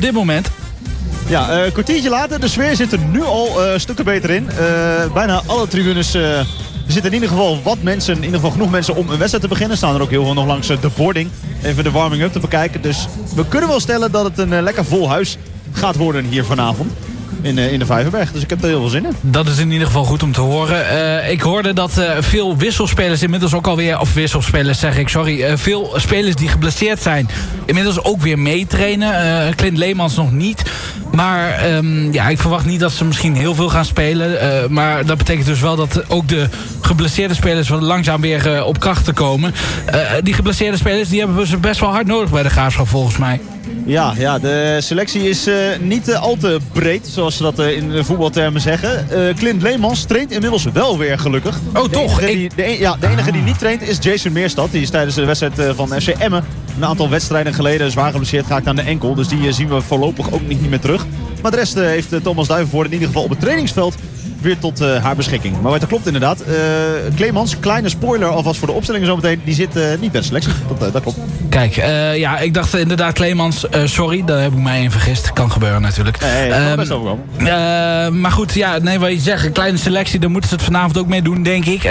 dit moment. Ja, een kwartiertje later. De sfeer zit er nu al stukken beter in. Bijna alle tribunes... Er zitten in ieder geval genoeg mensen om een wedstrijd te beginnen. Er staan er ook heel veel nog langs de boarding. Even de warming-up te bekijken. Dus we kunnen wel stellen dat het een lekker vol huis gaat worden hier vanavond. In de Vijverberg. Dus ik heb er heel veel zin in. Dat is in ieder geval goed om te horen. Ik hoorde dat veel wisselspelers inmiddels ook alweer... Of wisselspelers zeg ik, sorry. Veel spelers die geblesseerd zijn... inmiddels ook weer meetrainen. Clint Leemans nog niet. Maar ik verwacht niet dat ze misschien heel veel gaan spelen. Maar dat betekent dus wel dat ook de geblesseerde spelers... langzaam weer op krachten komen. Die geblesseerde spelers die hebben ze best wel hard nodig bij de Graafschap volgens mij. Ja, de selectie is niet al te breed, zoals ze dat in de voetbaltermen zeggen. Clint Leemans traint inmiddels wel weer gelukkig. Oh, toch? De enige die niet traint is Jason Meerstad. Die is tijdens de wedstrijd van FC Emmen een aantal wedstrijden geleden zwaar geblesseerd geraakt aan de enkel. Dus die zien we voorlopig ook niet meer terug. Maar de rest heeft Thomas Duivenvoorde in ieder geval op het trainingsveld weer tot haar beschikking. Maar dat klopt inderdaad. Clemens, kleine spoiler alvast voor de opstelling zometeen. Die zit niet bij de selectie. Dat klopt. Kijk, ik dacht inderdaad Clemens. Sorry, daar heb ik mij in vergist. Kan gebeuren natuurlijk. Nee, best overkomen. Maar goed, wat je zegt. Een kleine selectie, daar moeten ze het vanavond ook mee doen, denk ik.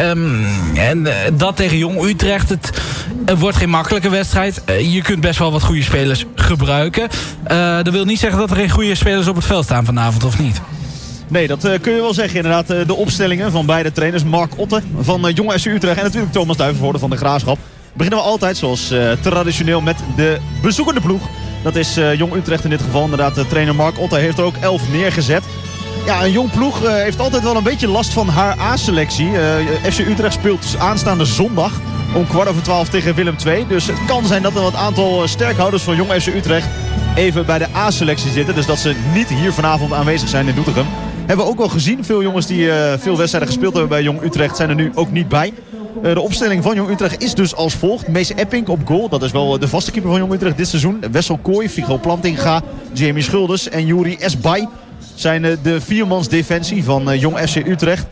En dat tegen Jong Utrecht. Het wordt geen makkelijke wedstrijd. Je kunt best wel wat goede spelers gebruiken. Dat wil niet zeggen dat er geen goede spelers op het veld staan vanavond, of niet? Nee, dat kun je wel zeggen inderdaad. De opstellingen van beide trainers. Mark Otte van Jong FC Utrecht en natuurlijk Thomas Duivenvoorde van de Graafschap. Beginnen we altijd zoals traditioneel met de bezoekende ploeg. Dat is Jong Utrecht in dit geval. Inderdaad, trainer Mark Otte heeft er ook 11 neergezet. Ja, een jong ploeg heeft altijd wel een beetje last van haar A-selectie. FC Utrecht speelt aanstaande zondag om 11:15 tegen Willem II. Dus het kan zijn dat er wat aantal sterkhouders van Jong FC Utrecht even bij de A-selectie zitten. Dus dat ze niet hier vanavond aanwezig zijn in Doetinchem. Hebben we ook al gezien. Veel jongens die veel wedstrijden gespeeld hebben bij Jong Utrecht zijn er nu ook niet bij. De opstelling van Jong Utrecht is dus als volgt. Mees Epping op goal. Dat is wel de vaste keeper van Jong Utrecht dit seizoen. Wessel Kooi, Figo Plantinga, Jamie Schulders en Juri Esbay zijn de viermans defensie van Jong FC Utrecht.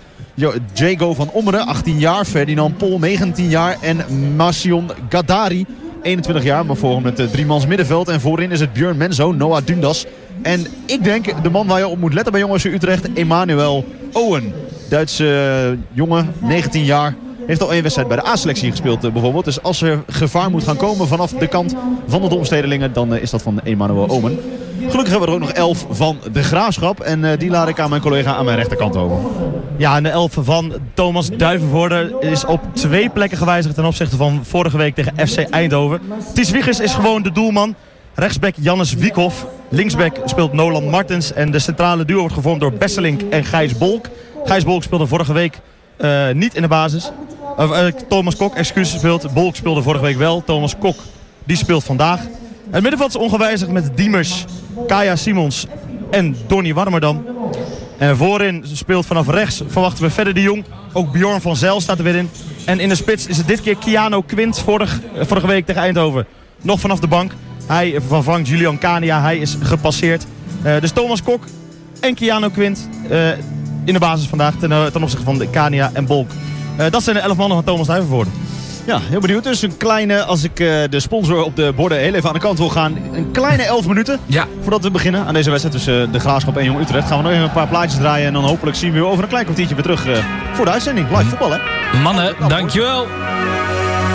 Jago van Ommeren, 18 jaar. Ferdinand Pol, 19 jaar. En Marcion Gadari, 21 jaar. Maar voor hem het driemans middenveld. En voorin is het Björn Menzo, Noah Dundas. En ik denk de man waar je op moet letten bij Jong FC Utrecht, Emmanuel Owen. Duitse jongen, 19 jaar. Heeft al één wedstrijd bij de A-selectie gespeeld bijvoorbeeld. Dus als er gevaar moet gaan komen vanaf de kant van de Domstedelingen, dan is dat van Emmanuel Owen. Gelukkig hebben we er ook nog 11 van de Graafschap. En die laat ik aan mijn collega aan mijn rechterkant over. Ja, en de 11 van Thomas Duivenvoorde is op 2 plekken gewijzigd ten opzichte van vorige week tegen FC Eindhoven. Ties Wiegers is gewoon de doelman. Rechtsback Jannes Wiekhoff. Linksback speelt Nolan Martens. En de centrale duo wordt gevormd door Besselink en Gijs Bolk. Gijs Bolk speelde vorige week niet in de basis. Thomas Kok, speelt. Bolk speelde vorige week wel. Thomas Kok, die speelt vandaag. Het middenveld is ongewijzigd met Diemers, Kaya Simons en Donny Warmerdam. En voorin speelt vanaf rechts, verwachten we verder de Jong. Ook Bjorn van Zijl staat er weer in. En in de spits is het dit keer Keanu Quint, vorige week tegen Eindhoven. Nog vanaf de bank. Hij vervangt Julian Kania, hij is gepasseerd. Dus Thomas Kok en Keanu Quint in de basis vandaag ten opzichte van de Kania en Bolk. Dat zijn de 11 mannen van Thomas Duivenvoorde. Ja, heel benieuwd. Dus een kleine, als ik de sponsor op de borden heel even aan de kant wil gaan, een kleine 11 minuten voordat we beginnen aan deze wedstrijd tussen de Graafschap en Jong Utrecht. Gaan we nog even een paar plaatjes draaien en dan hopelijk zien we over een klein kwartiertje weer terug voor de uitzending. Live voetbal, hè? Mannen, dankjewel.